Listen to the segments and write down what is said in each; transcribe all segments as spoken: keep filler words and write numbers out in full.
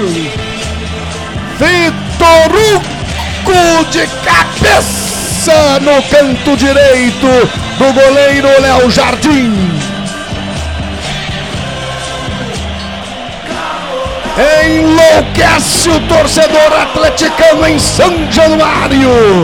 Vitor Hugo de cabeça no canto direito do goleiro Léo Jardim. Enlouquece o torcedor atleticano em São Januário.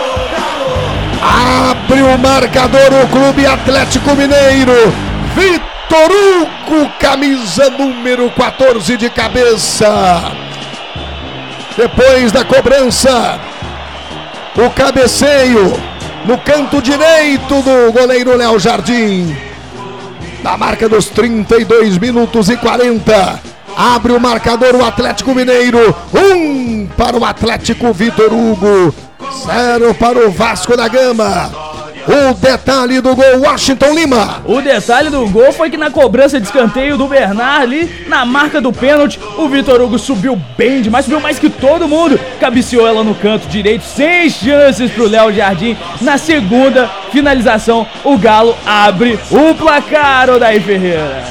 Abre o marcador o Clube Atlético Mineiro. Vitor Hugo, camisa número quatorze de cabeça. Depois da cobrança, o cabeceio no canto direito do goleiro Léo Jardim. Na marca dos trinta e dois minutos e quarenta. Abre o marcador o Atlético Mineiro. Um para o Atlético Vitor Hugo. Zero para o Vasco da Gama. O detalhe do gol, Washington Lima. O detalhe do gol foi que na cobrança de escanteio do Bernard ali, na marca do pênalti, o Vitor Hugo subiu bem demais, subiu mais que todo mundo. Cabeceou ela no canto direito, sem chances pro Léo Jardim. Na segunda finalização, o Galo abre o placar, Odair Ferreira.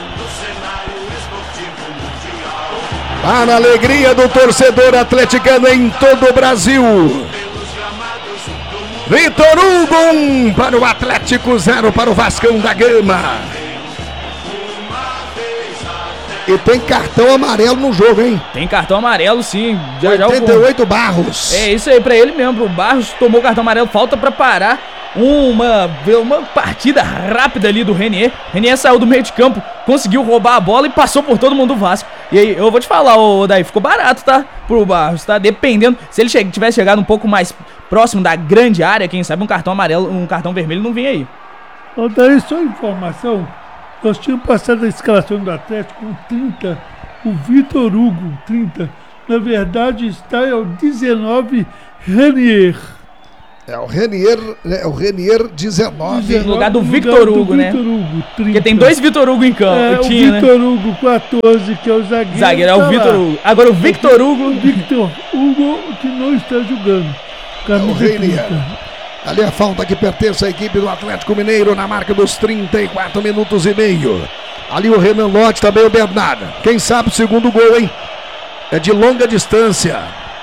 Para a alegria do torcedor atleticano em todo o Brasil. Vitor Hugo, um para o Atlético, zero para o Vascão da Gama. E tem cartão amarelo no jogo, hein? Tem cartão amarelo, sim. Já, oitenta e oito já o... Barros. É isso aí, pra ele mesmo. O Barros tomou cartão amarelo, falta pra parar uma, uma partida rápida ali do Renier. Renier saiu do meio de campo, conseguiu roubar a bola e passou por todo mundo do Vasco. E aí, eu vou te falar, ô Daí, ficou barato, tá? Pro Barros, tá? Dependendo, se ele che- tivesse chegado um pouco mais próximo da grande área, quem sabe um cartão amarelo, um cartão vermelho não vinha aí. Ô Daí, só informação, nós tínhamos passado a escalação do Atlético com trinta, o Vitor Hugo, trinta. Na verdade, está é o dezenove, Renier. É o Renier, é o Renier dezenove. No lugar do Victor Hugo, né? Victor Hugo, trinta. Porque tem dois Vitor Hugo em campo. É, tinha, o Vitor né? Hugo, quatorze, que é o zagueiro. Zagueiro, é o Vitor Hugo. Agora o Victor Hugo. O Victor Hugo, que não está jogando. É o Renier. Ali a falta que pertence à equipe do Atlético Mineiro na marca dos trinta e quatro minutos e meio. Ali o Renan Lodge, também o Bernardo. Quem sabe o segundo gol, hein? É de longa distância.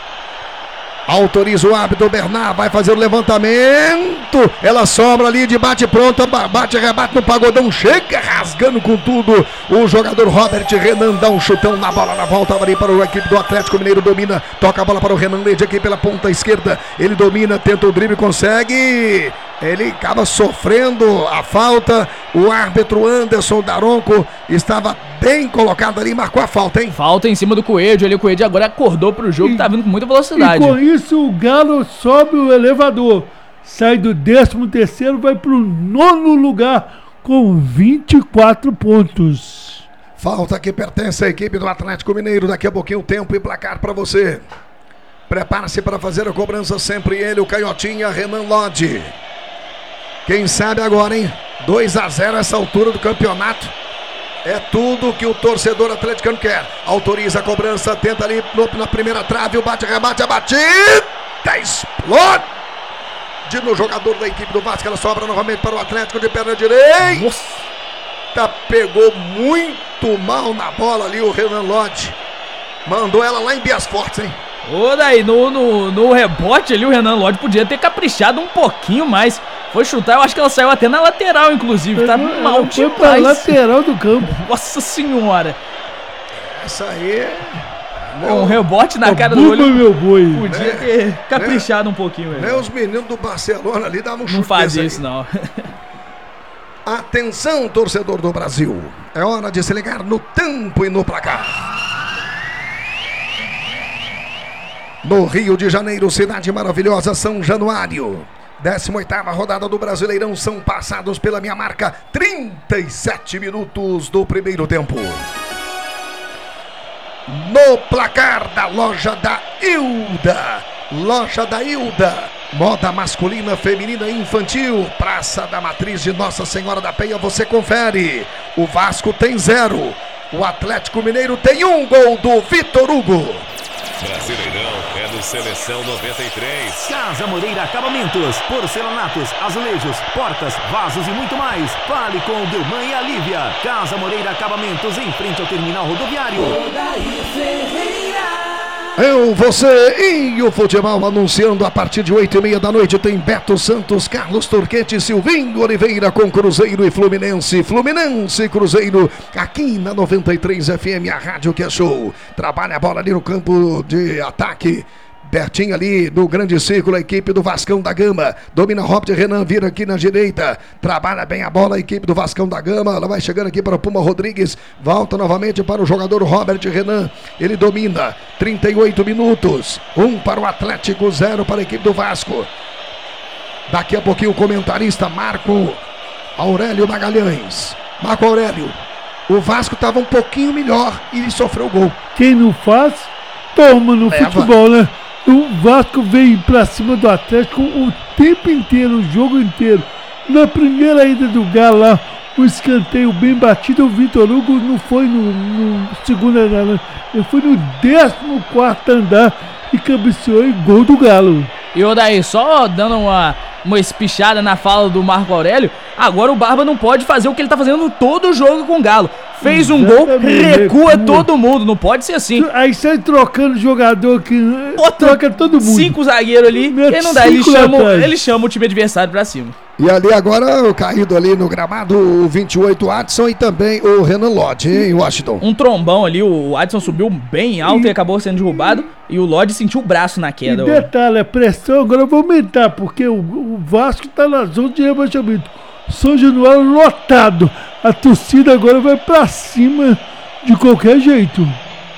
Autoriza o árbitro, o Bernard vai fazer o levantamento. Ela sobra ali de bate pronta, bate, rebate no pagodão, chega rasgando com tudo. O jogador Robert Renan dá um chutão na bola, na volta ali para a equipe do Atlético Mineiro, domina, toca a bola para o Renan Leite aqui pela ponta esquerda. Ele domina, tenta o drible, consegue. Ele acaba sofrendo a falta. O árbitro Anderson Daronco estava bem colocado ali e marcou a falta, hein? Falta em cima do Coelho. Ali o Coelho agora acordou pro jogo, e, tá vindo com muita velocidade. E com isso o Galo sobe o elevador. Sai do décimo terceiro, vai pro nono lugar com vinte e quatro pontos. Falta que pertence à equipe do Atlético Mineiro. Daqui a pouquinho o tempo e placar para você. Prepara-se para fazer a cobrança, sempre ele, o Canhotinha, Renan Lodge. Quem sabe agora, hein? dois a zero essa altura do campeonato. É tudo que o torcedor atleticano quer. Autoriza a cobrança, tenta ali no, na primeira trave, o bate-rebate, a batida explode no jogador da equipe do Vasco. Ela sobra novamente para o Atlético de perna direita. Nossa. Pegou muito mal na bola ali o Renan Lodge. Mandou ela lá em Bias Fortes, hein? Ô, daí, no, no, no rebote ali, o Renan Lodge podia ter caprichado um pouquinho mais. Foi chutar, eu acho que ela saiu até na lateral, inclusive. Tá mal demais. Foi pra lateral do campo. Nossa senhora. Essa aí... É um rebote na cara do olho. Meu boi. Podia ter caprichado um pouquinho. Nem os meninos do Barcelona ali davam um chute. Não fazia isso, não. Atenção, torcedor do Brasil. É hora de se ligar no tempo e no placar. No Rio de Janeiro, cidade maravilhosa, São Januário. décima oitava rodada do Brasileirão, são passados pela minha marca trinta e sete minutos do primeiro tempo. No placar da loja da Hilda, loja da Hilda, moda masculina, feminina e infantil, Praça da Matriz de Nossa Senhora da Penha, você confere. O Vasco tem zero, o Atlético Mineiro tem um, gol do Vitor Hugo. Brasileirão é do Seleção noventa e três. Casa Moreira Acabamentos, porcelanatos, azulejos, portas, vasos e muito mais. Fale com o Delman e a Lívia. Casa Moreira Acabamentos, em frente ao terminal rodoviário. Eu, você e o futebol anunciando a partir de oito e meia da noite tem Beto Santos, Carlos Turquete, Silvinho Oliveira com Cruzeiro e Fluminense. Fluminense e Cruzeiro aqui na noventa e três F M, a rádio que é show. Trabalha a bola ali no campo de ataque. Bertinho ali no grande círculo, a equipe do Vascão da Gama. Domina Robert Renan, vira aqui na direita. Trabalha bem a bola a equipe do Vascão da Gama. Ela vai chegando aqui para o Puma Rodrigues. Volta novamente para o jogador Robert Renan. Ele domina. trinta e oito minutos. Um para o Atlético, zero para a equipe do Vasco. Daqui a pouquinho o comentarista Marco Aurélio Magalhães. Marco Aurélio, o Vasco estava um pouquinho melhor e sofreu gol. Quem não faz, toma no Leva. futebol, né? O Vasco veio pra cima do Atlético o tempo inteiro, o jogo inteiro. Na primeira ida do Galo lá, o escanteio bem batido, o Vitor Hugo não foi no, no segundo andar, né? Ele foi no décimo quarto andar e cabeceou em gol do Galo. E o daí, só dando uma, uma espichada na fala do Marco Aurélio, agora o Barba não pode fazer o que ele tá fazendo todo o jogo com o Galo. Fez um gol, recua, recua todo mundo, não pode ser assim. Aí sai trocando jogador que Bota troca todo mundo. Cinco zagueiros ali, e não dá, ele chama, ele chama o time adversário pra cima. E ali agora, o caído ali no gramado, o vinte e oito Adson e também o Renan Lodge, hein, Washington? Um trombão ali, o Adson subiu bem alto e, e acabou sendo derrubado, e o Lodge sentiu o braço na queda. E detalhe, a pressão agora vai aumentar, porque o, o Vasco tá na zona de rebaixamento. São Januário lotado. A torcida agora vai pra cima de qualquer jeito.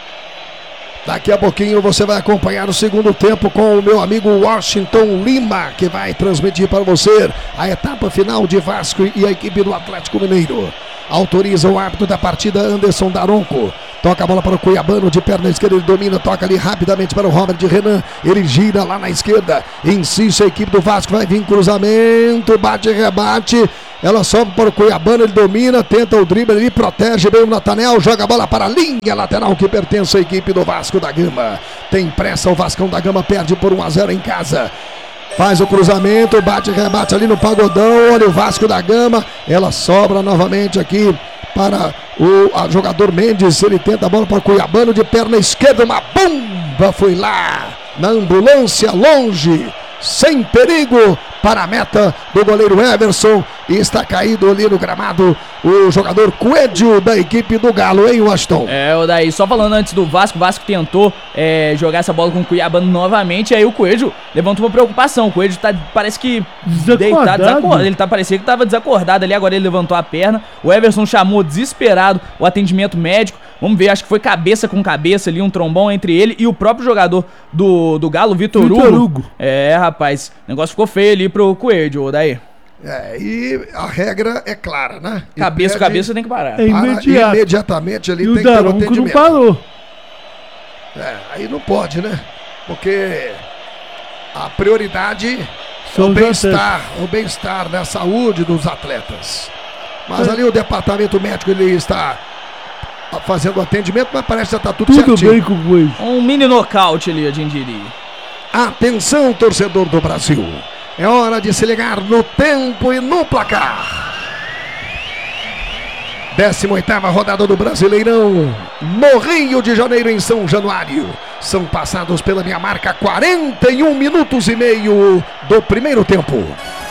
Daqui a pouquinho você vai acompanhar o segundo tempo com o meu amigo Washington Lima, que vai transmitir para você a etapa final de Vasco e a equipe do Atlético Mineiro. Autoriza o árbitro da partida, Anderson Daronco. Toca a bola para o Cuiabano, de perna esquerda, ele domina, toca ali rapidamente para o Robert Renan. Ele gira lá na esquerda, insiste a equipe do Vasco, vai vir cruzamento, bate, rebate. Ela sobe para o Cuiabano, ele domina, tenta o drible, ele protege bem o Natanel, joga a bola para a linha lateral que pertence à equipe do Vasco da Gama. Tem pressa, o Vascão da Gama perde por um a zero em casa. Faz o cruzamento, bate, rebate ali no pagodão, olha o Vasco da Gama. Ela sobra novamente aqui para o a jogador Mendes, ele tenta a bola para o Cuiabano, de perna esquerda, uma bomba foi lá na ambulância, longe, sem perigo, para a meta do goleiro Everson, e está caído ali no gramado o jogador Coelho da equipe do Galo, hein, Washington? É, o daí, só falando antes do Vasco, o Vasco tentou é, jogar essa bola com o Cuiabano novamente, aí o Coelho levantou uma preocupação, o Coelho tá, parece que deitado, desacordado, ele tá parecendo que tava desacordado ali, agora ele levantou a perna, o Everson chamou desesperado o atendimento médico, vamos ver, acho que foi cabeça com cabeça ali, um trombão entre ele e o próprio jogador do, do Galo, Vitor Hugo. Hugo. É, rapaz, o negócio ficou feio ali pro Coelho, daí. É, e a regra é clara, né? E cabeça, pede, cabeça tem que parar. É imediato. Imediatamente ali e tem o Daronco que ter um atendimento. Não parou. É, aí não pode, né? Porque a prioridade é São o bem-estar, o bem-estar, né? A saúde dos atletas. Mas é. ali o departamento médico, ele está fazendo o atendimento, mas parece que já está tudo, tudo certinho. Bem com o Coelho. Um mini nocaute ali, a gente diria. Atenção, torcedor do Brasil. É hora de se ligar no tempo e no placar. décima oitava rodada do Brasileirão, no Rio de Janeiro, em São Januário. São passados pela minha marca quarenta e um minutos e meio do primeiro tempo.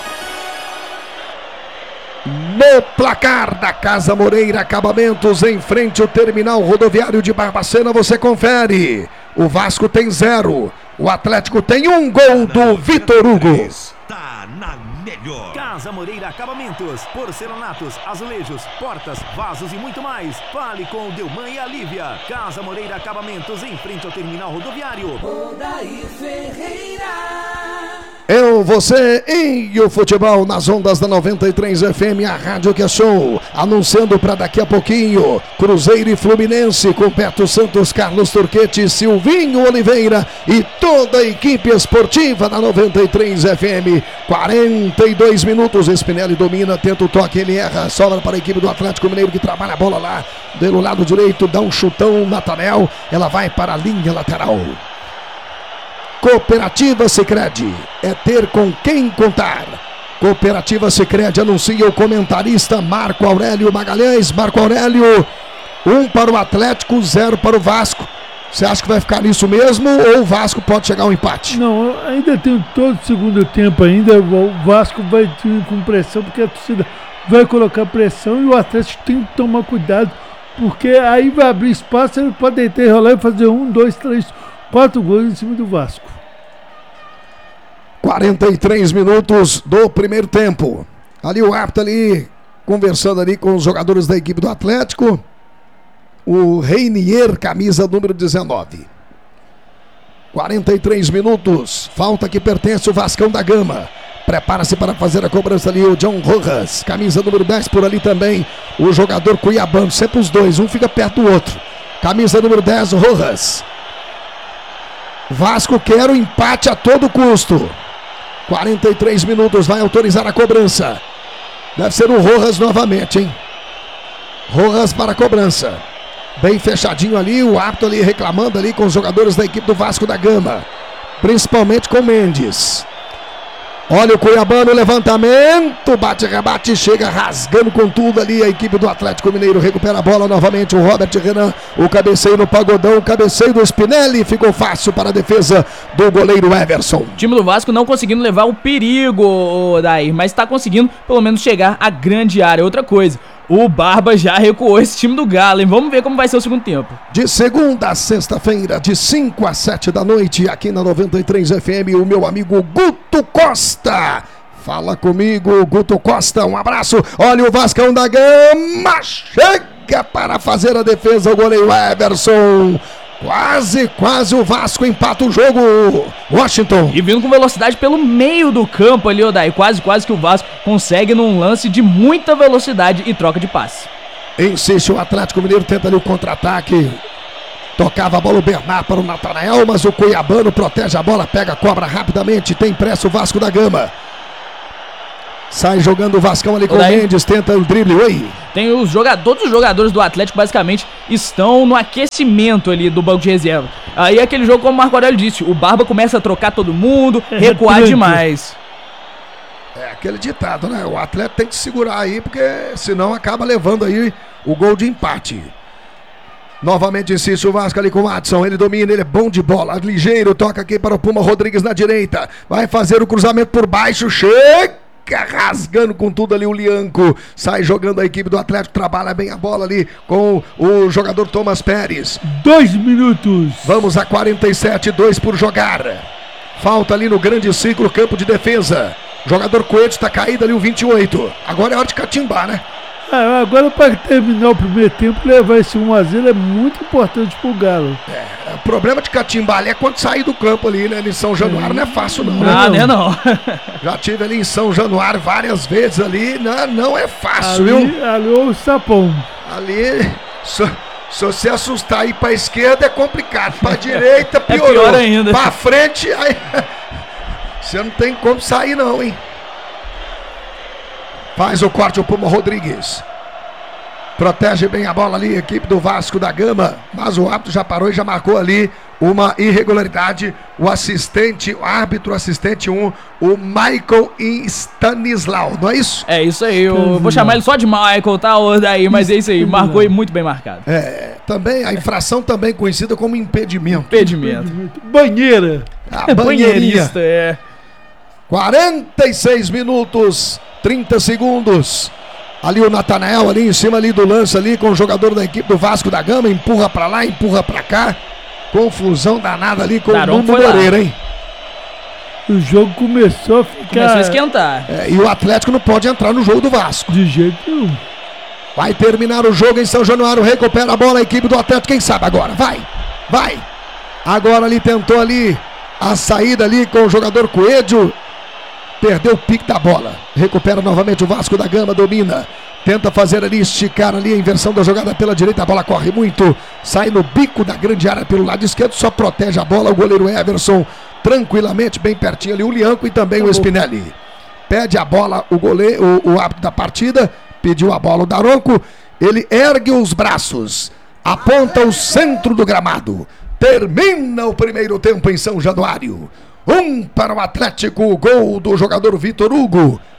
No placar da Casa Moreira Acabamentos, em frente ao terminal rodoviário de Barbacena, você confere. O Vasco tem zero. O Atlético tem um gol do Vitor Hugo. Tá na melhor. Casa Moreira Acabamentos, porcelanatos, azulejos, portas, vasos e muito mais. Fale com o Delmãe e a Lívia. Casa Moreira Acabamentos, em frente ao terminal rodoviário. Odair Ferreira. Eu, você e o futebol nas ondas da noventa e três F M, a rádio que é show. Anunciando para daqui a pouquinho, Cruzeiro e Fluminense, com Beto Santos, Carlos Turquete, Silvinho Oliveira e toda a equipe esportiva da noventa e três F M. quarenta e dois minutos, Spinelli domina, tenta o toque, ele erra, sobra para a equipe do Atlético Mineiro, que trabalha a bola lá pelo lado direito, dá um chutão, Natanel, ela vai para a linha lateral. Cooperativa Sicredi, é ter com quem contar. Cooperativa Sicredi, anuncia o comentarista Marco Aurélio Magalhães. Marco Aurélio, um para o Atlético, zero para o Vasco. Você acha que vai ficar nisso mesmo ou o Vasco pode chegar ao empate? Não, ainda tem todo o segundo tempo ainda. O Vasco vai vir com pressão, porque a torcida vai colocar pressão e o Atlético tem que tomar cuidado, porque aí vai abrir espaço, ele pode deitar e rolar e fazer um, dois, três, quatro gols em cima do Vasco. quarenta e três minutos do primeiro tempo. Ali o árbitro ali, conversando ali com os jogadores da equipe do Atlético. O Reinier, camisa número dezenove. quarenta e três minutos. Falta que pertence o Vascão da Gama. Prepara-se para fazer a cobrança ali o John Rojas. Camisa número dez por ali também. O jogador cuiabano. Sempre os dois. Um fica perto do outro. Camisa número dez, Rojas. Vasco quer o empate a todo custo. quarenta e três minutos. Vai autorizar a cobrança. Deve ser o Rojas novamente, hein? Rojas para a cobrança. Bem fechadinho ali, o árbitro ali reclamando ali com os jogadores da equipe do Vasco da Gama. Principalmente com o Mendes. Olha o cuiabano, levantamento, bate-rebate, chega rasgando com tudo ali a equipe do Atlético Mineiro. Recupera a bola novamente o Robert Renan. O cabeceio no pagodão, o cabeceio do Spinelli. Ficou fácil para a defesa do goleiro Everson. O time do Vasco não conseguindo levar o perigo, Dair, mas está conseguindo pelo menos chegar à grande área. Outra coisa, o Barba já recuou esse time do Galo, hein? Vamos ver como vai ser o segundo tempo. De segunda a sexta-feira, de cinco a sete da noite, aqui na noventa e três F M, o meu amigo Guto Costa. Fala comigo, Guto Costa, um abraço. Olha o Vascão da Gama, chega para fazer a defesa, o goleiro Everson. Quase, quase o Vasco empata o jogo. Washington. E vindo com velocidade pelo meio do campo ali, Odair. Quase, quase que o Vasco consegue num lance de muita velocidade e troca de passe. Insiste o Atlético Mineiro, tenta ali o contra-ataque. Tocava a bola o Bernard para o Natanael, mas o cuiabano protege a bola, pega, cobra rapidamente. Tem pressa o Vasco da Gama. Sai jogando o Vascão ali com o Mendes, tenta o drible, oi. Tem os jogadores, todos os jogadores do Atlético basicamente estão no aquecimento ali do banco de reserva. Aí aquele jogo, como o Marco Aurélio disse, o Barba começa a trocar todo mundo, é, recuar demais. É aquele ditado, né? O atleta tem que segurar aí, porque senão acaba levando aí o gol de empate. Novamente insiste o Vasco ali com o Adson, ele domina, ele é bom de bola, ligeiro, toca aqui para o Puma Rodrigues na direita. Vai fazer o cruzamento por baixo, chega! Rasgando com tudo ali o Lianco. Sai jogando a equipe do Atlético. Trabalha bem a bola ali com o jogador Thomas Pérez. Dois minutos. Vamos a quarenta e sete, dois por jogar. Falta ali no grande ciclo, campo de defesa. Jogador Coelho está caído ali o vinte e oito. Agora é hora de catimbar, né? Ah, agora para terminar o primeiro tempo, levar esse um a zero é muito importante pro Galo. É, o problema de catimbar ali é quando sair do campo ali, né? Em São Januário é. Não é fácil não. Ah, né? Não. Já tive ali em São Januário várias vezes ali, não, não é fácil, ali, viu? Ali o sapão. Ali, se, se você assustar aí pra esquerda é complicado, pra direita piorou. É pior ainda. Pra frente, aí você não tem como sair não, hein? Faz o corte o Puma Rodrigues. Protege bem a bola ali, equipe do Vasco da Gama. Mas o árbitro já parou e já marcou ali uma irregularidade. O assistente, o árbitro assistente um, o Michael Stanislau, não é isso? É isso aí, eu vou chamar ele só de Michael, tá? Daí, mas é isso aí, marcou e muito bem marcado. É, também, a infração também conhecida como impedimento. Impedimento. Banheira. A banheirinha. É. quarenta e seis minutos, trinta segundos. Ali o Natanael ali em cima ali do lance ali com o jogador da equipe do Vasco da Gama, empurra pra lá, empurra pra cá. Confusão danada ali com Daron o Nuno Moreira, hein? O jogo começou a ficar... Começou a esquentar. É, e o Atlético não pode entrar no jogo do Vasco. De jeito nenhum. Vai terminar o jogo em São Januário, recupera a bola a equipe do Atlético, quem sabe agora, vai, vai. Agora ali tentou ali a saída ali com o jogador Coelho. Perdeu o pique da bola. Recupera novamente o Vasco da Gama, domina. Tenta fazer ali, esticar ali a inversão da jogada pela direita. A bola corre muito. Sai no bico da grande área pelo lado esquerdo. Só protege a bola o goleiro Everson. Tranquilamente, bem pertinho ali o Lianco e também o Spinelli. Pede a bola o goleiro, o, o árbitro da partida. Pediu a bola o Daronco. Ele ergue os braços. Aponta o centro do gramado. Termina o primeiro tempo em São Januário. Um para o Atlético, gol do jogador Vitor Hugo.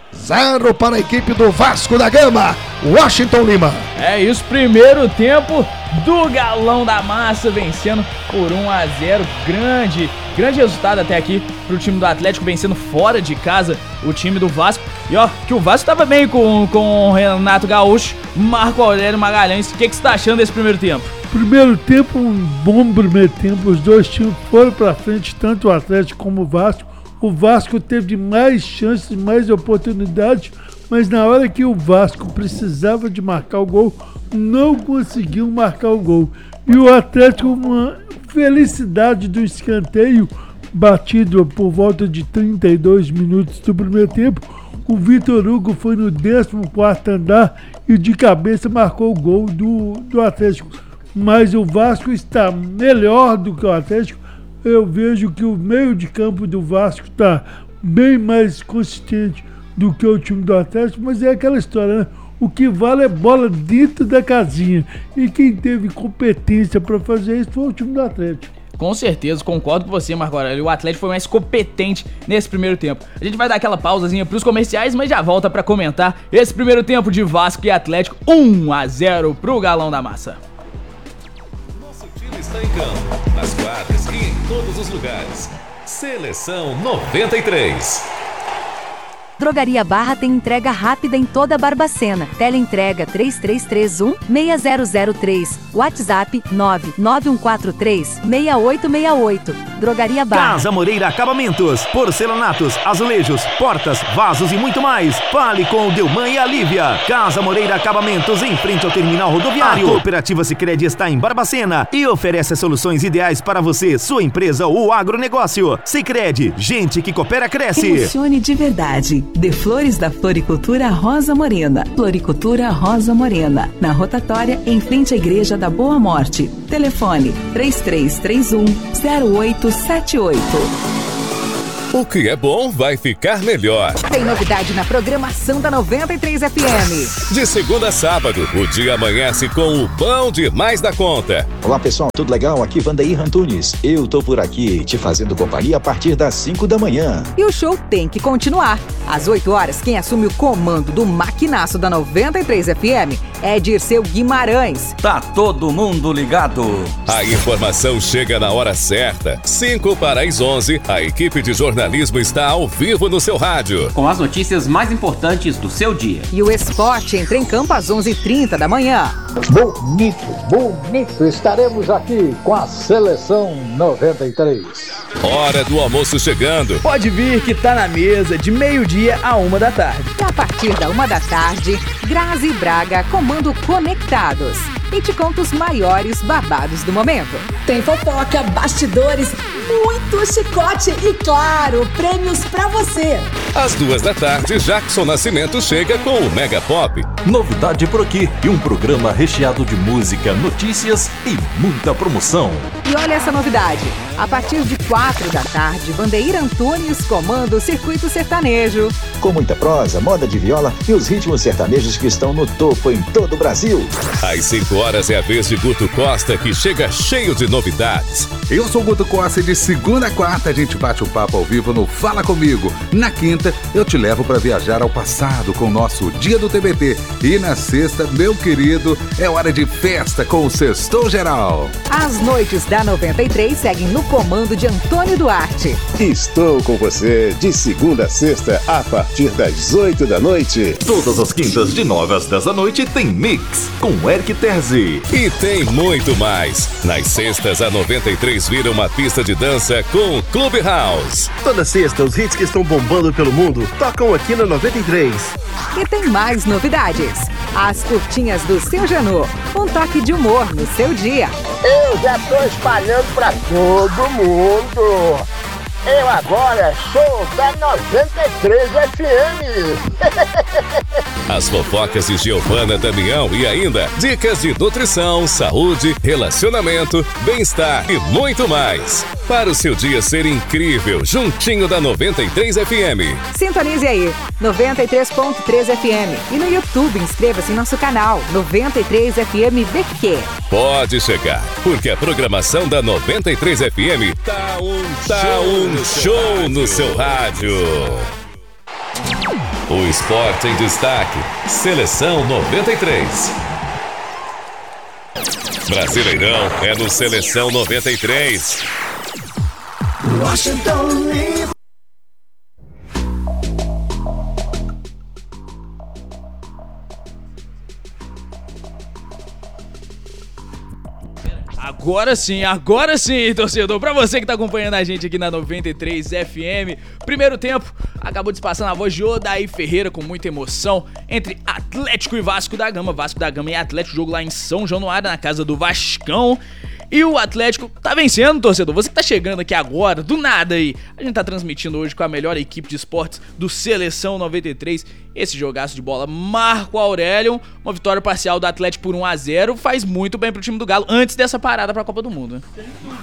zero para a equipe do Vasco da Gama. Washington Lima. É isso, primeiro tempo do Galão da Massa vencendo por um a zero. Grande, grande resultado até aqui pro time do Atlético, vencendo fora de casa o time do Vasco. E ó, que o Vasco tava bem com, com o Renato Gaúcho, Marco Aurélio Magalhães. O que, que você tá achando desse primeiro tempo? Primeiro tempo, um bom primeiro tempo. Os dois times foram pra frente, tanto o Atlético como o Vasco. O Vasco teve mais chances, mais oportunidades, mas na hora que o Vasco precisava de marcar o gol, não conseguiu marcar o gol. E o Atlético, uma felicidade do escanteio batido por volta de trinta e dois minutos do primeiro tempo. O Vitor Hugo foi no décimo quarto andar e de cabeça marcou o gol do, do Atlético. Mas o Vasco está melhor do que o Atlético. Eu vejo que o meio de campo do Vasco está bem mais consistente do que o time do Atlético, mas é aquela história, né? O que vale é bola dentro da casinha. E quem teve competência para fazer isso foi o time do Atlético. Com certeza, concordo com você, Marco Aurélio. O Atlético foi mais competente nesse primeiro tempo. A gente vai dar aquela pausazinha pros comerciais, mas já volta para comentar esse primeiro tempo de Vasco e Atlético. um a zero pro Galão da Massa. Nosso time está em campo, nas quadras e em todos os lugares. Seleção noventa e três. Drogaria Barra tem entrega rápida em toda a Barbacena. Teleentrega três três três um, seis zero zero três. WhatsApp nove nove um quatro três, seis oito seis oito. Drogaria Barra. Casa Moreira Acabamentos, porcelanatos, azulejos, portas, vasos e muito mais. Fale com o Delman e a Lívia. Casa Moreira Acabamentos, em frente ao terminal rodoviário. A Cooperativa Sicredi está em Barbacena e oferece as soluções ideais para você, sua empresa ou agronegócio. Sicredi, gente que coopera cresce. Emocione de verdade. De Flores da Floricultura Rosa Morena. Floricultura Rosa Morena. Na rotatória, em frente à Igreja da Boa Morte. Telefone três três três um, zero oito sete oito. O que é bom vai ficar melhor. Tem novidade na programação da noventa e três F M. De segunda a sábado, o dia amanhece com o bom demais da conta. Olá pessoal, tudo legal? Aqui Vandair Antunes. Eu tô por aqui te fazendo companhia a partir das cinco da manhã. E o show tem que continuar. Às oito horas, quem assume o comando do maquinaço da noventa e três F M é Dirceu Guimarães. Tá todo mundo ligado. A informação chega na hora certa. cinco para as onze, a equipe de jornalismo está ao vivo no seu rádio. Com as notícias mais importantes do seu dia. E o esporte entra em campo às onze e trinta da manhã. Bonito, bonito. Estaremos aqui com a Seleção noventa e três. Hora do almoço chegando. Pode vir que tá na mesa de meio-dia a uma da tarde. E a partir da uma da tarde, Grazi e Braga comando Conectados. E te conta os maiores babados do momento. Tem fofoca, bastidores, muito chicote e, claro, prêmios pra você. Às duas da tarde, Jackson Nascimento chega com o Mega Pop. Novidade por aqui e um programa recheado de música, notícias e muita promoção. E olha essa novidade. A partir de quatro da tarde, Vandeir Antunes comanda o Circuito Sertanejo. Com muita prosa, moda de viola e os ritmos sertanejos que estão no topo em todo o Brasil. Às cinco horas é a vez de Guto Costa, que chega cheio de novidades. Eu sou o Guto Costa e de segunda a quarta a gente bate um papo ao vivo no Fala Comigo. Na quinta, eu te levo para viajar ao passado com o nosso Dia do T B T. E na sexta, meu querido, é hora de festa com o Sextou Geral. As noites da noventa e três seguem no comando de Antônio Duarte. Estou com você de segunda a sexta a partir das oito da noite. Todas as quintas de nove às dez da noite tem Mix com Eric Terzi. E tem muito mais. Nas sextas, a noventa e três vira uma pista de dança com o Clube House. Toda sexta, os hits que estão bombando pelo mundo tocam aqui na noventa e três. E tem mais novidades. As curtinhas do Seu Janô. Um toque de humor no seu dia. Eu já tô espalhando pra todo mundo. Eu agora sou da noventa e três F M. As fofocas de Giovana Damião e ainda dicas de nutrição, saúde, relacionamento, bem-estar e muito mais. Para o seu dia ser incrível, juntinho da noventa e três F M. Sintonize aí, noventa e três ponto três F M. E no YouTube, inscreva-se em nosso canal, noventa e três F M B Q. Pode chegar, porque a programação da noventa e três F M tá um, tá um show no seu rádio. O esporte em destaque. Seleção noventa e três. Brasileirão é no Seleção noventa e três. Washington. Agora sim, agora sim, torcedor. Pra você que tá acompanhando a gente aqui na noventa e três F M. Primeiro tempo, acabou de se passar na voz de Odair Ferreira com muita emoção entre Atlético e Vasco da Gama. Vasco da Gama e Atlético, jogo lá em São Januário, na casa do Vascão. E o Atlético tá vencendo, torcedor. Você que tá chegando aqui agora, do nada aí. A gente tá transmitindo hoje com a melhor equipe de esportes do Seleção noventa e três. Esse jogaço de bola, Marco Aurélio. Uma vitória parcial do Atlético por um a zero. Faz muito bem pro time do Galo antes dessa parada pra Copa do Mundo, né?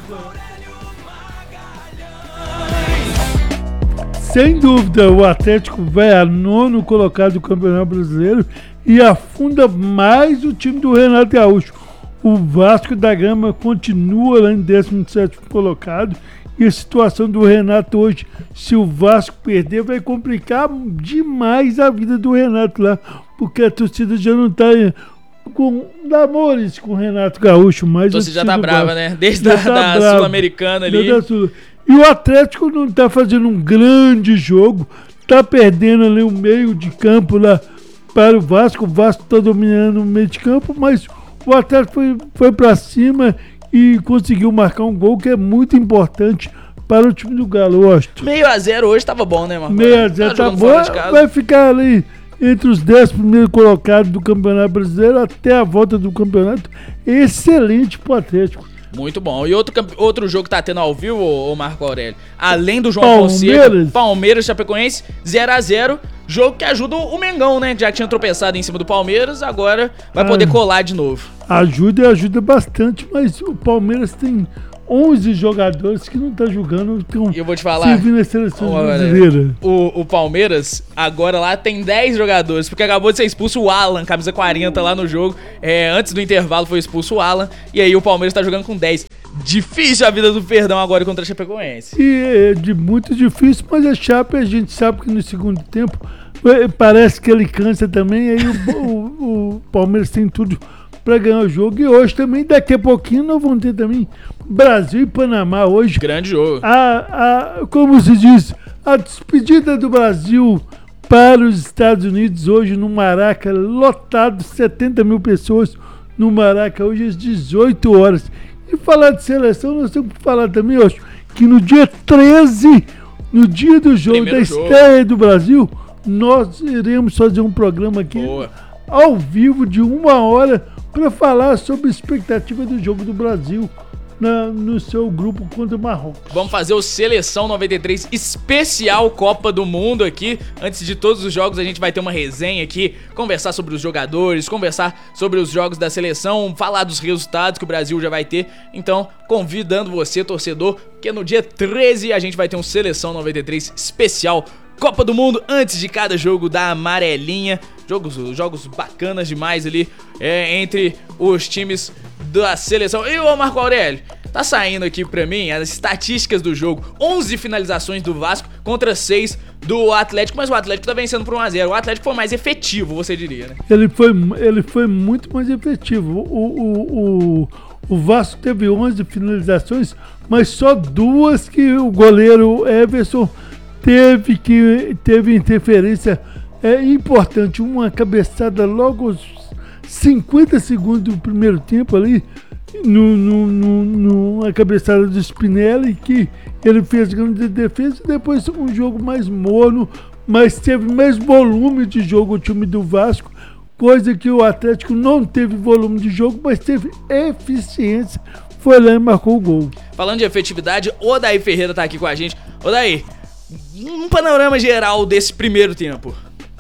Sem dúvida, o Atlético vai a nono colocado do Campeonato Brasileiro e afunda mais o time do Renato Gaúcho. O Vasco da Gama continua lá em décimo sétimo colocado e a situação do Renato hoje, se o Vasco perder, vai complicar demais a vida do Renato lá, porque a torcida já não está com amores com o Renato Gaúcho. Mas a torcida já tá brava, né? Desde a da, da Sul-Americana ali. Sul. E o Atlético não está fazendo um grande jogo, está perdendo ali o meio de campo lá para o Vasco. O Vasco está dominando o meio de campo, mas o Atlético foi, foi para cima e conseguiu marcar um gol que é muito importante para o time do Galo, Washington. Meio a zero hoje tava bom, né, Marcos? Meio a zero tá bom, vai ficar ali entre os dez primeiros colocados do Campeonato Brasileiro até a volta do campeonato. Excelente pro Atlético. Muito bom. E outro, outro jogo que tá tendo ao vivo, ô Marco Aurélio, além do João Palmeiras. Fonseca, Palmeiras, Chapecoense, zero a zero, jogo que ajuda o Mengão, né? Já que tinha tropeçado em cima do Palmeiras, agora vai ah, poder colar de novo. Ajuda e ajuda bastante, mas o Palmeiras tem onze jogadores que não tá jogando, estão eu vou te falar, servindo a seleção brasileira. O, o Palmeiras agora lá tem dez jogadores, porque acabou de ser expulso o Alan, camisa quarenta lá no jogo. É, antes do intervalo foi expulso o Alan, e aí o Palmeiras tá jogando com dez. Difícil a vida do Perdão agora contra a Chapecoense. E é de muito difícil, mas a Chape a gente sabe que no segundo tempo parece que ele cansa também, aí o, o, o Palmeiras tem tudo para ganhar o jogo. E hoje também, daqui a pouquinho, nós vamos ter também Brasil e Panamá hoje. Grande jogo. A, a, como se diz, a despedida do Brasil para os Estados Unidos hoje no Maraca, lotado, setenta mil pessoas no Maraca, hoje às dezoito horas. E falar de seleção, nós temos que falar também, hoje, que no dia treze, no dia do jogo, Primeiro da jogo. estreia do Brasil, nós iremos fazer um programa aqui Boa. ao vivo de uma hora para falar sobre a expectativa do jogo do Brasil na, no seu grupo contra o Marrocos. Vamos fazer o Seleção noventa e três especial Copa do Mundo aqui. Antes de todos os jogos a gente vai ter uma resenha aqui, conversar sobre os jogadores, conversar sobre os jogos da seleção, falar dos resultados que o Brasil já vai ter. Então, convidando você, torcedor, que no dia treze a gente vai ter um Seleção noventa e três especial Copa do Mundo, antes de cada jogo da amarelinha. Jogos, jogos bacanas demais ali é, entre os times da seleção. E o Marco Aurélio, tá saindo aqui pra mim as estatísticas do jogo. onze finalizações do Vasco contra seis do Atlético, mas o Atlético tá vencendo por um a zero. O Atlético foi mais efetivo, você diria, né? Ele foi, ele foi muito mais efetivo. O, o, o, o Vasco teve onze finalizações, mas só duas que o goleiro Everson teve, que, teve interferência é, importante. Uma cabeçada logo aos cinquenta segundos do primeiro tempo ali, no, no, no, numa cabeçada do Spinelli, que ele fez grande defesa. Depois um jogo mais morno, mas teve mais volume de jogo o time do Vasco, coisa que o Atlético não teve volume de jogo, mas teve eficiência. Foi lá e marcou o gol. Falando de efetividade, Odair Ferreira tá aqui com a gente. Odair, um panorama geral desse primeiro tempo.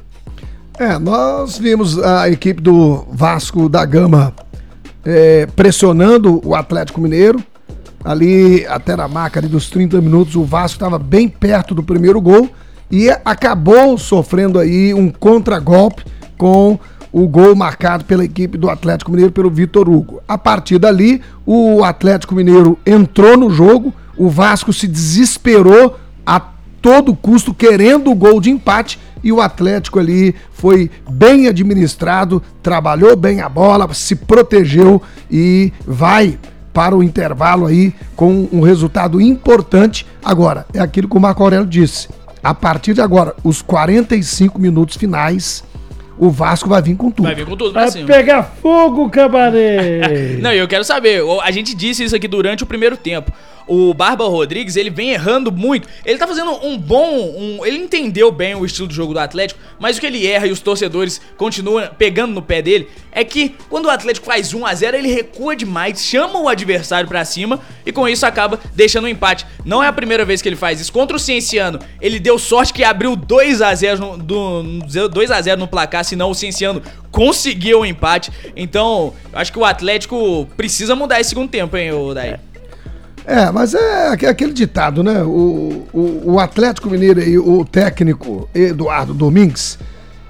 É, nós vimos a equipe do Vasco da Gama é, pressionando o Atlético Mineiro. Ali, até na marca ali dos trinta minutos, o Vasco estava bem perto do primeiro gol e acabou sofrendo aí um contragolpe com o gol marcado pela equipe do Atlético Mineiro, pelo Vitor Hugo. A partir dali, o Atlético Mineiro entrou no jogo, o Vasco se desesperou a todo custo querendo o gol de empate, e o Atlético ali foi bem administrado, trabalhou bem a bola, se protegeu e vai para o intervalo aí com um resultado importante. Agora, é aquilo que o Marco Aurélio disse, a partir de agora, os quarenta e cinco minutos finais, o Vasco vai vir com tudo. Vai vir com tudo pra Vai cima. pegar fogo, cabaré! Não, eu quero saber, a gente disse isso aqui durante o primeiro tempo. O Barba Rodrigues, ele vem errando muito. Ele tá fazendo um bom... Um, ele entendeu bem o estilo de jogo do Atlético, mas o que ele erra e os torcedores continuam pegando no pé dele é que quando o Atlético faz um a zero, ele recua demais, chama o adversário pra cima e com isso acaba deixando um empate. Não é a primeira vez que ele faz isso. Contra o Cienciano, ele deu sorte que abriu dois a zero no, do, dois a zero no placar, senão o Cienciano conseguiu o empate. Então, acho que o Atlético precisa mudar esse segundo tempo, hein, Odair? É, mas é aquele ditado, né? O, o, o Atlético Mineiro e o técnico Eduardo Domingues,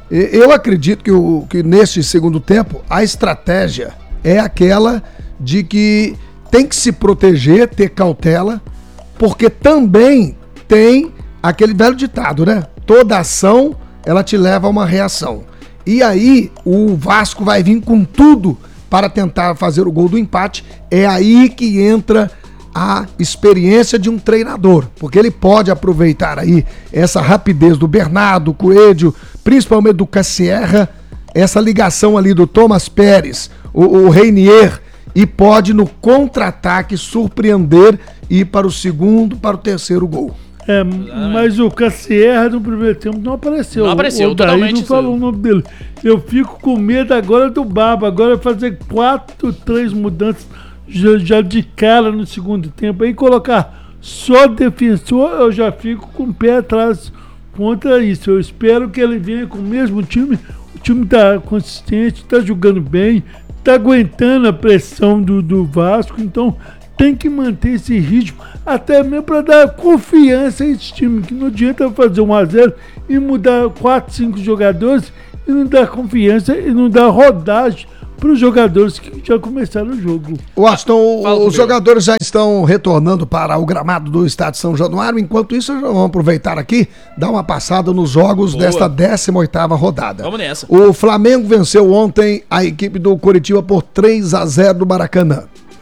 eu acredito que, o, que neste segundo tempo a estratégia é aquela de que tem que se proteger, ter cautela, porque também tem aquele velho ditado, né? Toda ação, ela te leva a uma reação. E aí o Vasco vai vir com tudo para tentar fazer o gol do empate. É aí que entra a experiência de um treinador, porque ele pode aproveitar aí essa rapidez do Bernardo, Coelho, principalmente do Cassierra, essa ligação ali do Thomas Pérez, o, o Reinier, e pode no contra-ataque surpreender e ir para o segundo, para o terceiro gol. É, mas o Cassierra no primeiro tempo não apareceu. Não apareceu, o Daí totalmente. não falou o nome dele. Eu fico com medo agora do Barba, agora fazer quatro, três mudanças Já, já de cara no segundo tempo, aí colocar só defensor, eu já fico com o pé atrás contra isso. Eu espero que ele venha com o mesmo time. O time tá consistente, tá jogando bem, tá aguentando a pressão do, do Vasco, então tem que manter esse ritmo, até mesmo para dar confiança a esse time, que não adianta fazer um a zero e mudar quatro, cinco jogadores e não dar confiança e não dar rodagem para os jogadores que já começaram o jogo. Washington, os jogadores já estão retornando para o gramado do Estádio São Januário. Enquanto isso, vamos aproveitar aqui, dar uma passada nos jogos Boa. desta décima oitava rodada. Vamos nessa. O Flamengo venceu ontem a equipe do Coritiba por três a zero do Maracanã.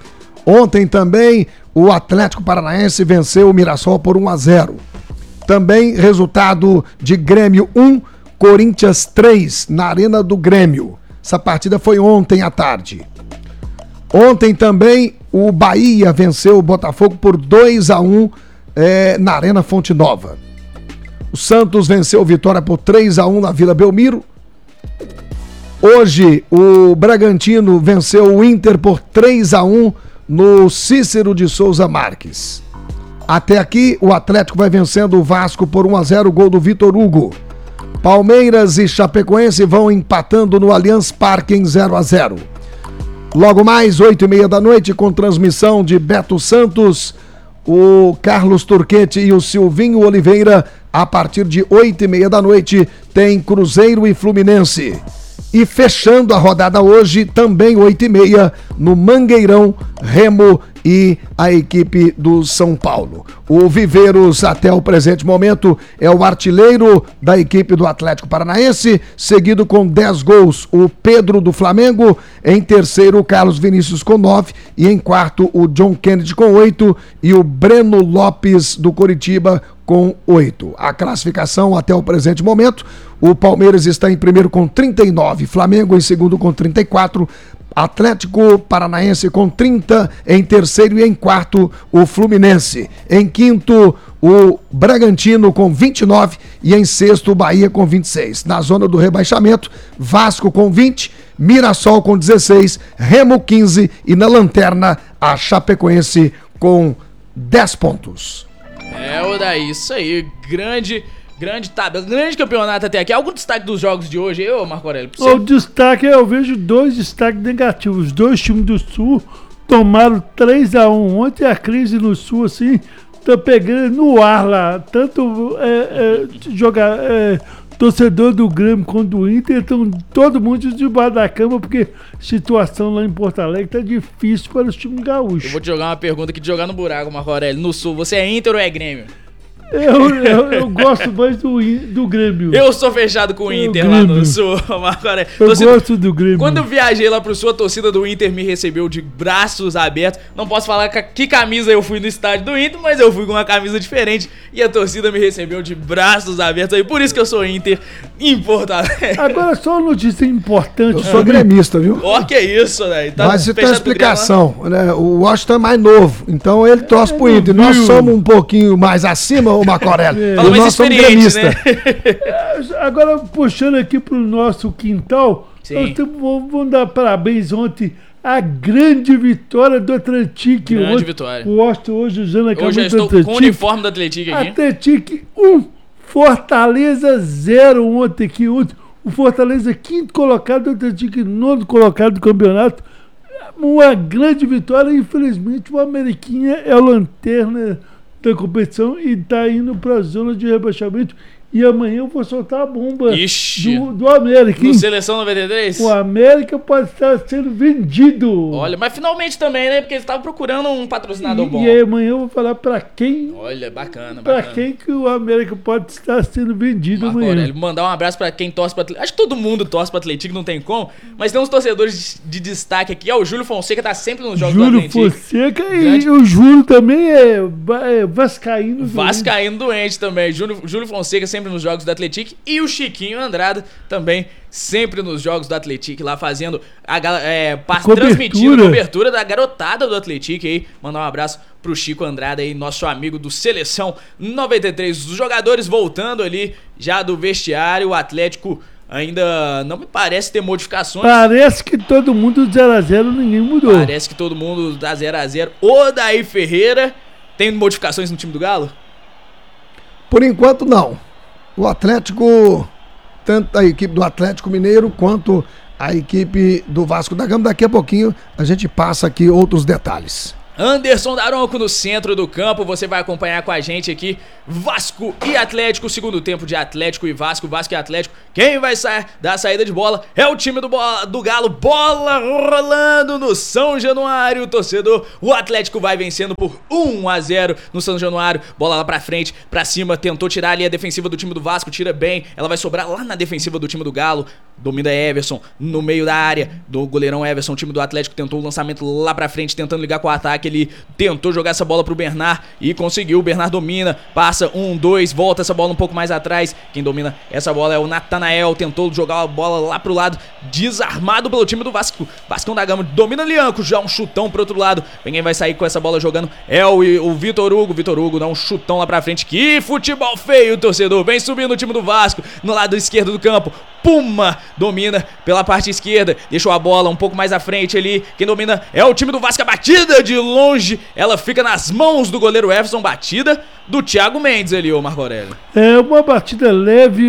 Ontem também o Atlético Paranaense venceu o Mirassol por um a zero. Também resultado de Grêmio um, Corinthians três na Arena do Grêmio. Essa partida foi ontem à tarde. Ontem também o Bahia venceu o Botafogo por dois a um é, na Arena Fonte Nova. O Santos venceu o Vitória por três a um na Vila Belmiro. Hoje o Bragantino venceu o Inter por três a um no Cícero de Souza Marques. Até aqui o Atlético vai vencendo o Vasco por um a zero, gol do Vitor Hugo. Palmeiras e Chapecoense vão empatando no Allianz Parque em zero a zero. Logo mais, oito e meia da noite, com transmissão de Beto Santos, o Carlos Turquete e o Silvinho Oliveira, a partir de oito e meia da noite, tem Cruzeiro e Fluminense. E fechando a rodada hoje, também oito e meia, no Mangueirão, Remo e a equipe do São Paulo. O Viveiros, até o presente momento, é o artilheiro da equipe do Atlético Paranaense, seguido com dez gols, o Pedro do Flamengo, em terceiro o Carlos Vinícius com nove, e em quarto o John Kennedy com oito, e o Breno Lopes do Coritiba com oito. A classificação até o presente momento, o Palmeiras está em primeiro com trinta e nove, Flamengo em segundo com trinta e quatro, Atlético Paranaense com trinta, em terceiro e em quarto o Fluminense. Em quinto, o Bragantino com vinte e nove e em sexto o Bahia com vinte e seis. Na zona do rebaixamento, Vasco com vinte, Mirassol com dezesseis, Remo quinze e na lanterna a Chapecoense com dez pontos. É, o daí, isso aí, grande... Grande tabela, grande campeonato até aqui. Algum destaque dos jogos de hoje, eu, Marco Aurélio? O destaque, eu vejo dois destaques negativos. Os dois times do Sul tomaram três a um. Ontem a crise no Sul, assim, tá pegando no ar lá. Tanto é, é, jogar, é, torcedor do Grêmio quanto do Inter, estão todo mundo debaixo da cama, porque a situação lá em Porto Alegre tá difícil para os times gaúchos. Eu vou te jogar uma pergunta aqui de jogar no buraco, Marco Aurélio. No Sul, você é Inter ou é Grêmio? Eu, eu, eu gosto mais do, do Grêmio. Eu sou fechado com o Inter o lá no Sul, Marco Aurélio. Eu Torcida... gosto do Grêmio. Quando eu viajei lá pro Sul, a torcida do Inter me recebeu de braços abertos. Não posso falar que camisa eu fui no estádio do Inter, mas eu fui com uma camisa diferente e a torcida me recebeu de braços abertos aí. Por isso que eu sou Inter em Porto Alegre. Agora só uma notícia importante. Eu sou gremista, viu? Ó, que isso, né? Tá mas isso tem uma explicação, né? O Washington é mais novo, então ele torce é, pro Inter. Viu? Nós somos um pouquinho mais acima, ô Marco Aurélio. É. E nós somos gremistas. Né? Agora, puxando aqui pro nosso quintal, Sim. nós temos, vamos dar parabéns ontem. A grande vitória do Atlético. Grande ontem, vitória. O Washington hoje usando a camisa do Atlético. Hoje eu estou com o uniforme do Atlético aqui. Atlético um, Fortaleza zero ontem aqui. Ontem. O Fortaleza quinto colocado, o Atlético nono colocado do campeonato. Uma grande vitória. Infelizmente, o Ameriquinha é a lanterna da competição e está indo para a zona de rebaixamento. E amanhã eu vou soltar a bomba do, do América. No Seleção noventa e três? O América pode estar sendo vendido. Olha, mas finalmente também, né? Porque eles estavam procurando um patrocinador e, bom. E aí amanhã eu vou falar pra quem... Olha, bacana, pra bacana. quem que o América pode estar sendo vendido Marco amanhã. Aurélio, mandar um abraço pra quem torce pro Atlético. Acho que todo mundo torce pro Atlético, não tem como. Mas tem uns torcedores de, de destaque aqui. Ó, o Júlio Fonseca tá sempre nos jogos Júlio do Atlético. Júlio Fonseca e o Júlio também é, é vascaíno. Vascaíno doente também. Júlio, Júlio Fonseca sempre nos jogos do Atlético. E o Chiquinho Andrada também sempre nos jogos do Atlético, lá fazendo a é, transmitindo a cobertura da garotada do Atlético aí. Mandar um abraço pro Chico Andrada aí, nosso amigo do Seleção noventa e três. Os jogadores voltando ali já do vestiário. O Atlético ainda não me parece ter modificações. Parece que todo mundo zero a zero, ninguém mudou. Parece que todo mundo dá zero a zero. O Daí Ferreira tem modificações no time do Galo? Por enquanto não. O Atlético, tanto a equipe do Atlético Mineiro quanto a equipe do Vasco da Gama, daqui a pouquinho a gente passa aqui outros detalhes. Anderson Daronco no centro do campo, você vai acompanhar com a gente aqui Vasco e Atlético, segundo tempo de Atlético e Vasco, Vasco e Atlético. Quem vai sair da saída de bola é o time do, bola, do Galo, bola rolando no São Januário, torcedor. O Atlético vai vencendo por um a zero no São Januário, bola lá pra frente, pra cima, tentou tirar ali a defensiva do time do Vasco, tira bem, ela vai sobrar lá na defensiva do time do Galo. Domina Everson no meio da área do goleirão Everson. O time do Atlético tentou o lançamento lá pra frente, tentando ligar com o ataque. Ele tentou jogar essa bola pro Bernard e conseguiu. O Bernard domina, passa um, dois, volta essa bola um pouco mais atrás. Quem domina essa bola é o Natanael. Tentou jogar a bola lá pro lado, desarmado pelo time do Vasco. Vascão da Gama domina Lianco, já um chutão pro outro lado. Quem vai sair com essa bola jogando é o, o Vitor Hugo. Vitor Hugo dá um chutão lá pra frente. Que futebol feio, torcedor. Vem subindo o time do Vasco no lado esquerdo do campo. Puma domina pela parte esquerda, deixou a bola um pouco mais à frente ali. Quem domina é o time do Vasco, a batida de longe, ela fica nas mãos do goleiro Everson, batida do Thiago Mendes ali, ô Marco Aurélio. É uma batida leve,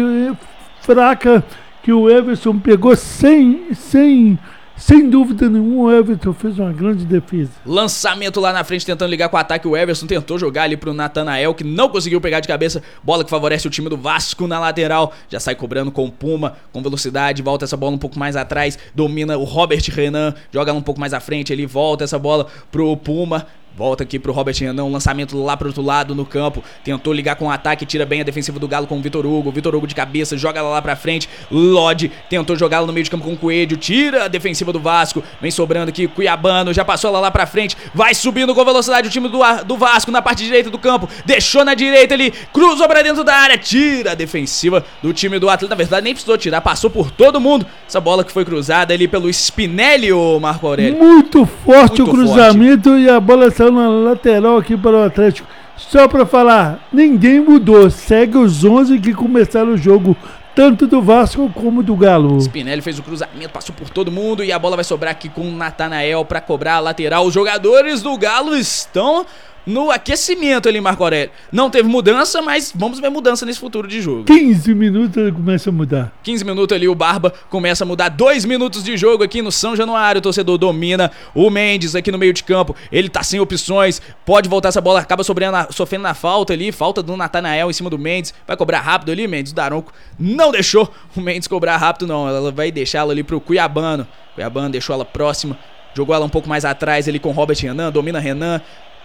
fraca, que o Everson pegou sem, sem, sem dúvida nenhuma. O Everton fez uma grande defesa. Lançamento lá na frente, tentando ligar com o ataque. O Everson tentou jogar ali pro Natanael, que não conseguiu pegar de cabeça. Bola que favorece o time do Vasco na lateral. Já sai cobrando com o Puma, com velocidade. Volta essa bola um pouco mais atrás. Domina o Robert Renan. Joga um pouco mais à frente. Ele volta essa bola pro Puma. Volta aqui pro Robert Renan, um lançamento lá pro outro lado no campo. Tentou ligar com o ataque, tira bem a defensiva do Galo com o Vitor Hugo. Vitor Hugo de cabeça, joga ela lá pra frente. Lodi tentou jogar ela no meio de campo com o Coelho. Tira a defensiva do Vasco. Vem sobrando aqui, Cuiabano, já passou ela lá pra frente. Vai subindo com velocidade o time do, do Vasco na parte direita do campo. Deixou na direita ali, cruzou pra dentro da área. Tira a defensiva do time do Atlético. Na verdade nem precisou tirar, passou por todo mundo. Essa bola que foi cruzada ali pelo Spinelli, o Marco Aurélio. Muito forte Muito o cruzamento forte. E a bola saiu na lateral aqui para o Atlético. Só para falar, ninguém mudou. Segue os onze que começaram o jogo, tanto do Vasco como do Galo. Spinelli fez o cruzamento, passou por todo mundo e a bola vai sobrar aqui com o Natanael para cobrar a lateral. Os jogadores do Galo estão no aquecimento ali, Marco Aurélio. Não teve mudança, mas vamos ver mudança nesse futuro de jogo. quinze minutos ele começa a mudar. quinze minutos ali, o Barba começa a mudar. dois minutos de jogo aqui no São Januário. O torcedor domina o Mendes aqui no meio de campo. Ele tá sem opções. Pode voltar essa bola. Acaba na, sofrendo na falta ali. Falta do Natanael em cima do Mendes. Vai cobrar rápido ali, Mendes. O Daronco não deixou o Mendes cobrar rápido, não. Ela vai deixá-la ali pro Cuiabano. Cuiabano deixou ela próxima. Jogou ela um pouco mais atrás ali com o Robert Renan. Domina Renan.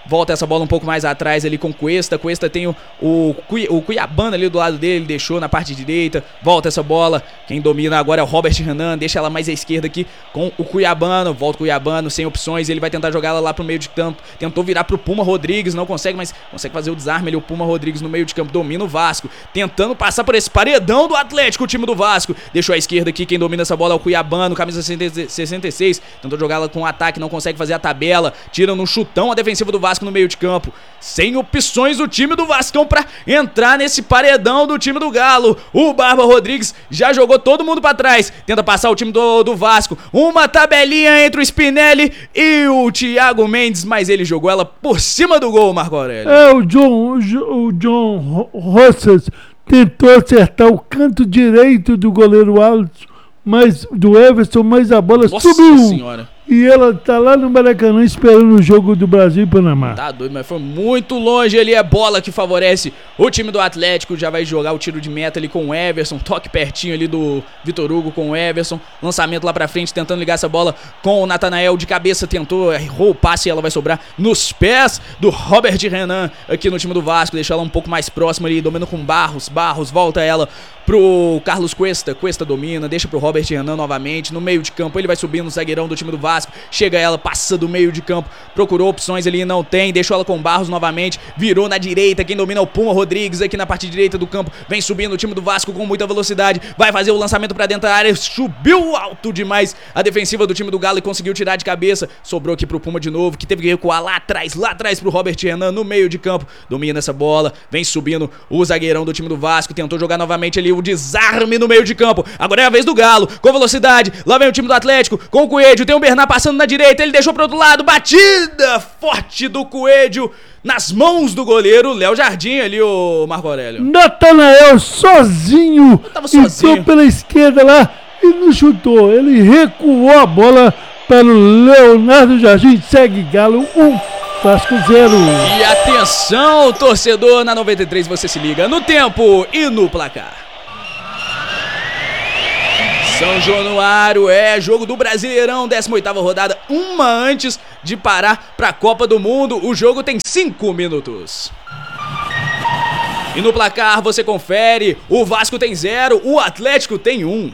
Volta essa bola um pouco mais atrás ali com Cuesta. Cuesta tem o, o, o Cuiabano ali do lado dele, ele deixou na parte direita. Volta essa bola. Quem domina agora é o Robert Renan. Deixa ela mais à esquerda aqui com o Cuiabano. Volta o Cuiabano sem opções. Ele vai tentar jogar ela lá pro meio de campo. Tentou virar pro Puma Rodrigues. Não consegue, mas consegue fazer o desarme ali. O Puma Rodrigues no meio de campo. Domina o Vasco. Tentando passar por esse paredão do Atlético, o time do Vasco. Deixou à esquerda aqui. Quem domina essa bola é o Cuiabano. Camisa sessenta e seis. Tentou jogar ela com ataque. Não consegue fazer a tabela. Tira no chutão a defensiva do Vasco no meio de campo. Sem opções o time do Vascão pra entrar nesse paredão do time do Galo. O Barba Rodrigues já jogou todo mundo pra trás. Tenta passar o time do, do Vasco. Uma tabelinha entre o Spinelli e o Thiago Mendes, mas ele jogou ela por cima do gol, Marco Aurélio. É, o John, o John Rossas tentou acertar o canto direito do goleiro Alisson, mas do Everson, mas a bola Nossa subiu. Senhora. E ela tá lá no Maracanã esperando o jogo do Brasil e Panamá. Tá doido, mas foi muito longe ali. É bola que favorece o time do Atlético. Já vai jogar o tiro de meta ali com o Everson. Toque pertinho ali do Vitor Hugo com o Everson. Lançamento lá pra frente, tentando ligar essa bola com o Natanael de cabeça. Tentou, errou o passe e ela vai sobrar nos pés do Robert Renan aqui no time do Vasco. Deixa ela um pouco mais próxima ali, domina com Barros. Barros volta ela pro Carlos Cuesta. Cuesta domina, deixa pro Robert Renan novamente. No meio de campo, ele vai subindo no zagueirão do time do Vasco. Chega ela, passa do meio de campo, procurou opções ali, não tem, deixou ela com Barros novamente, virou na direita, quem domina é o Puma Rodrigues aqui na parte direita do campo, vem subindo o time do Vasco com muita velocidade, vai fazer o lançamento pra dentro da área, subiu alto demais a defensiva do time do Galo e conseguiu tirar de cabeça, sobrou aqui pro Puma de novo, que teve que recuar lá atrás, lá atrás pro Robert Renan, no meio de campo, domina essa bola, vem subindo o zagueirão do time do Vasco, tentou jogar novamente ali o desarme no meio de campo, agora é a vez do Galo, com velocidade, lá vem o time do Atlético, com o Coelho, tem o Bernard passando na direita, ele deixou pro outro lado, batida forte do Coelho nas mãos do goleiro Léo Jardim ali, o Marco Aurélio. Natanael sozinho, tava sozinho. entrou pela esquerda lá e não chutou, ele recuou a bola para o Leonardo Jardim, segue Galo um, Vasco zero. E atenção, torcedor, na noventa e três você se liga no tempo e no placar. São Januário, é jogo do Brasileirão, décima oitava rodada, uma antes de parar pra Copa do Mundo. O jogo tem cinco minutos. E no placar você confere, o Vasco tem zero, o Atlético tem um.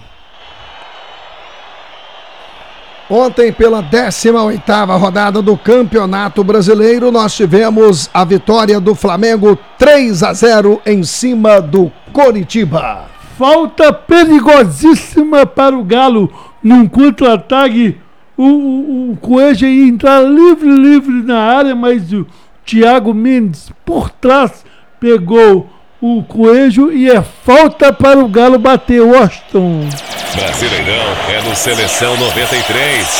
Ontem, pela décima oitava rodada do Campeonato Brasileiro, nós tivemos a vitória do Flamengo três a zero em cima do Coritiba. Falta perigosíssima para o Galo num contra-ataque. O, o, o Coelho ia entrar livre, livre na área, mas o Thiago Mendes por trás pegou o Coelho e é falta para o Galo bater. Washington. Brasileirão é no Seleção noventa e três.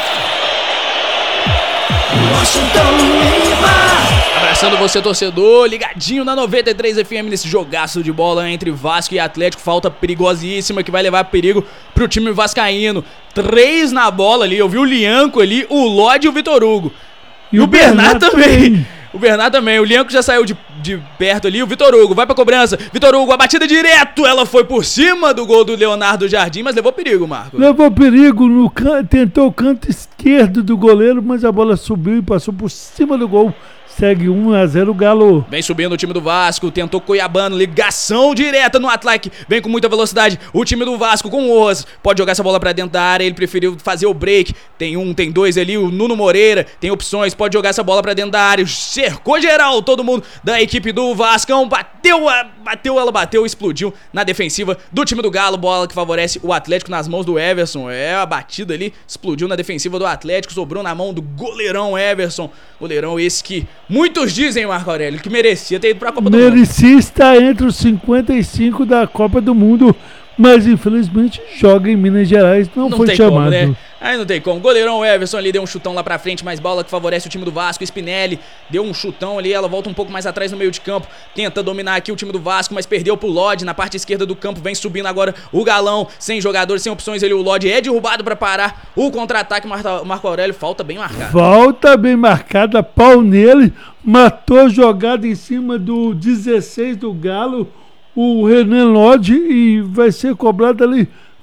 Abraçando você, torcedor, ligadinho na noventa e três F M nesse jogaço de bola entre Vasco e Atlético. Falta perigosíssima que vai levar perigo pro time vascaíno. Três na bola ali, eu vi o Lianco ali, o Lodi e o Vitor Hugo. E, e o Bernard, Bernard também. O Bernard também, o Lianco já saiu de, de perto ali, o Vitor Hugo vai pra cobrança. Vitor Hugo, a batida direto, ela foi por cima do gol do Leonardo Jardim, mas levou perigo, Marco. Levou perigo, no can... tentou o canto esquerdo do goleiro, mas a bola subiu e passou por cima do gol. Segue um a zero Galo. Vem subindo o time do Vasco, tentou Cuiabano, ligação direta no Atlético, vem com muita velocidade, o time do Vasco com o Rojas, pode jogar essa bola pra dentro da área, ele preferiu fazer o break, tem um, tem dois ali, o Nuno Moreira, tem opções, pode jogar essa bola pra dentro da área, cercou geral, todo mundo da equipe do Vascão, bateu, bateu, ela bateu, explodiu na defensiva do time do Galo, bola que favorece o Atlético nas mãos do Everson, é a batida ali, explodiu na defensiva do Atlético, sobrou na mão do goleirão Everson, goleirão esse que muitos dizem, Marco Aurélio, que merecia ter ido pra Copa do Mundo. Merecia estar entre os cinquenta e cinco da Copa do Mundo, mas infelizmente joga em Minas Gerais, não, não foi chamado. Como, né? Aí não tem como. Goleirão Everson ali deu um chutão lá pra frente, mais bola que favorece o time do Vasco. Spinelli deu um chutão ali, ela volta um pouco mais atrás no meio de campo, tenta dominar aqui o time do Vasco, mas perdeu pro Lodi na parte esquerda do campo, vem subindo agora o Galão, sem jogadores, sem opções ali, o Lodi é derrubado pra parar o contra-ataque. Marco Aurélio, falta bem marcada. Falta bem marcada, pau nele, matou jogada em cima do dezesseis do Galo, o Renan Lodi, e vai ser cobrado ali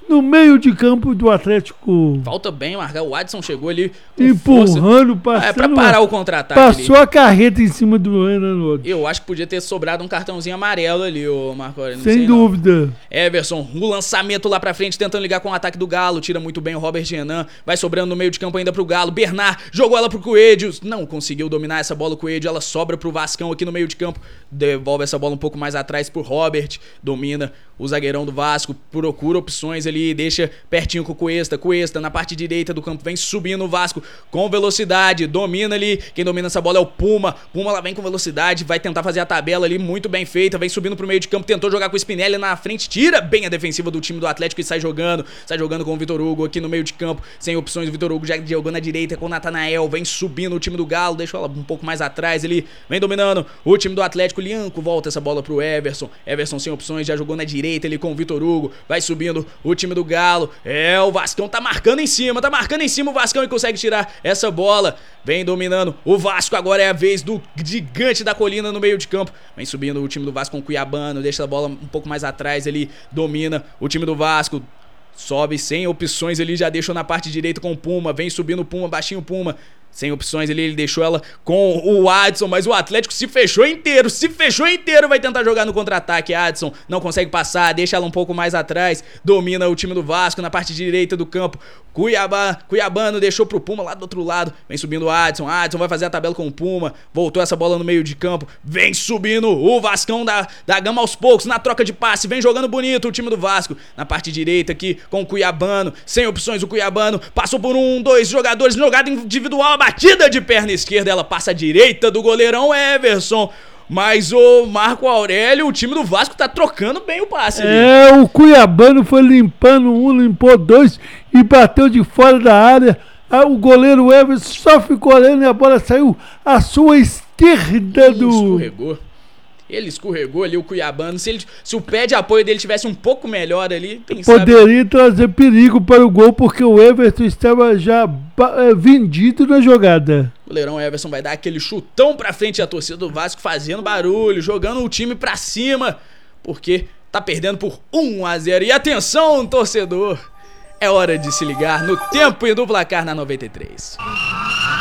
no meio de campo do Atlético. Falta bem marcar. O Adson chegou ali com empurrando, força. passando. É pra parar o contra-ataque. Passou ali. a carreta em cima do Renan Lodge. Eu acho que podia ter sobrado um cartãozinho amarelo ali, o Marco Aurélio. Sem dúvida. Não. Everson, o lançamento lá pra frente, tentando ligar com o ataque do Galo. Tira muito bem o Robert Renan. Vai sobrando no meio de campo ainda pro Galo. Bernard jogou ela pro Coelho. Não conseguiu dominar essa bola, o Coelho. Ela sobra pro Vascão aqui no meio de campo. Devolve essa bola um pouco mais atrás pro Robert. Domina o zagueirão do Vasco. Procura opções ali. Deixa pertinho com o Cuesta. Cuesta na parte direita do campo. Vem subindo o Vasco com velocidade. Domina ali. Quem domina essa bola é o Puma. Puma lá vem com velocidade. Vai tentar fazer a tabela ali. Muito bem feita. Vem subindo pro meio de campo. Tentou jogar com o Spinelli na frente. Tira bem a defensiva do time do Atlético e sai jogando. Sai jogando com o Vitor Hugo aqui no meio de campo. Sem opções. O Vitor Hugo já jogou na direita com o Natanael. Vem subindo o time do Galo. Deixou ela um pouco mais atrás ali. Vem dominando o time do Atlético. Lianco volta essa bola pro Everson. Everson sem opções. Já jogou na direita ali com o Vitor Hugo. Vai subindo o time do Galo. É, o Vascão tá marcando em cima. Tá marcando em cima o Vascão e consegue tirar essa bola. Vem dominando o Vasco. Agora é a vez do gigante da colina no meio de campo. Vem subindo o time do Vasco com o Cuiabano. Deixa a bola um pouco mais atrás ali. Domina o time do Vasco. Sobe sem opções ali. Já deixou na parte direita com o Puma. Vem subindo o Puma. Baixinho o Puma. Sem opções ali, ele deixou ela com o Adson, mas o Atlético se fechou inteiro, se fechou inteiro, vai tentar jogar no contra-ataque. Adson não consegue passar, deixa ela um pouco mais atrás, domina o time do Vasco na parte direita do campo. Cuiabá, Cuiabano deixou pro Puma lá do outro lado, vem subindo o Adson, Adson vai fazer a tabela com o Puma, voltou essa bola no meio de campo, vem subindo o Vascão da, da Gama aos poucos, na troca de passe, vem jogando bonito o time do Vasco, na parte direita aqui com o Cuiabano, sem opções o Cuiabano, passou por um, dois jogadores, jogada individual, batida de perna esquerda, ela passa à direita do goleirão Everson. Mas o Marco Aurélio, o time do Vasco tá trocando bem o passe. É, ali. O Cuiabano foi limpando um, limpou dois e bateu de fora da área. Ah, o goleiro Everson só ficou olhando e a bola saiu à sua esquerda do... Escorregou. Ele escorregou ali, o Cuiabano. Se, ele, se o pé de apoio dele tivesse um pouco melhor ali, quem poderia sabe... trazer perigo para o gol, porque o Everton estava já é, vendido na jogada. O goleirão Everson vai dar aquele chutão pra frente, a torcida do Vasco fazendo barulho, jogando o time pra cima, porque tá perdendo por um a zero. E atenção, torcedor, é hora de se ligar no tempo e do placar na noventa e três.